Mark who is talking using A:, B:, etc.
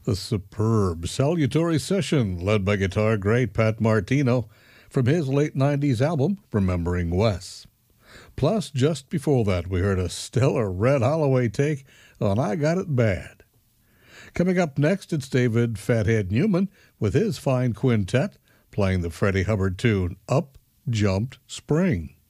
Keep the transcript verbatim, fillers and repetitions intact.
A: A superb salutatory session led by guitar great Pat Martino from his late nineties album, Remembering Wes. Plus, just before that, we heard a stellar Red Holloway take on I Got It Bad. Coming up next, it's David Fathead Newman with his fine quintet playing the Freddie Hubbard tune, Up Jumped Spring.